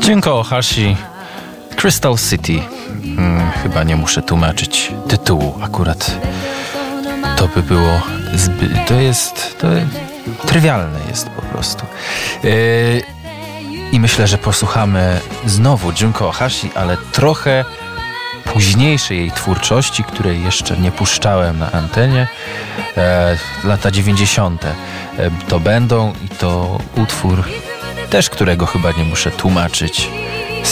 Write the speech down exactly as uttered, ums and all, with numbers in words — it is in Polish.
Junko Ohashi, Crystal City. Hmm, chyba nie muszę tłumaczyć tytułu akurat. To by było zbyt... To jest... To trywialne jest po prostu. Yy, I myślę, że posłuchamy znowu Junko Ohashi, ale trochę późniejszej jej twórczości, której jeszcze nie puszczałem na antenie. E, lata dziewięćdziesiąte e, to będą i to utwór też, którego chyba nie muszę tłumaczyć.